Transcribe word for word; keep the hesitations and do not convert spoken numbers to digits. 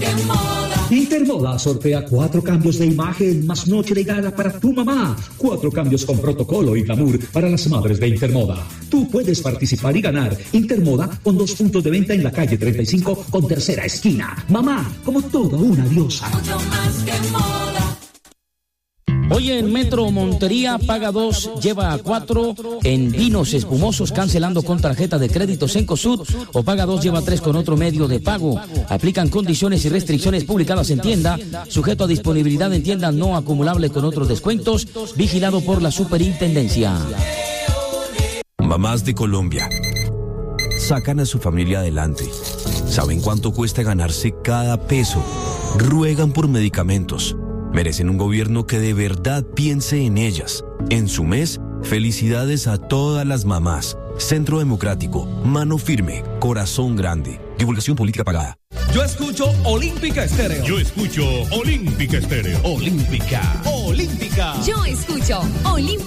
que moda. Intermoda sortea cuatro cambios de imagen más noche de gala para tu mamá. Cuatro cambios con protocolo y glamour para las madres de Intermoda. Tú puedes participar y ganar. Intermoda con dos puntos de venta en la calle treinta y cinco con tercera esquina. Mamá, como toda una diosa. Mucho más que moda. Hoy en Metro Montería, paga dos, lleva a cuatro en vinos espumosos, cancelando con tarjeta de crédito Cencosud, o paga dos, lleva tres con otro medio de pago. Aplican condiciones y restricciones publicadas en tienda, sujeto a disponibilidad en tienda no acumulable con otros descuentos, vigilado por la Superintendencia. Mamás de Colombia sacan a su familia adelante. Saben cuánto cuesta ganarse cada peso. Ruegan por medicamentos. Merecen un gobierno que de verdad piense en ellas. En su mes, felicidades a todas las mamás. Centro Democrático, mano firme, corazón grande. Divulgación política pagada. Yo escucho Olímpica Estéreo. Yo escucho Olímpica Estéreo. Olímpica. Olímpica. Yo escucho Olímpica.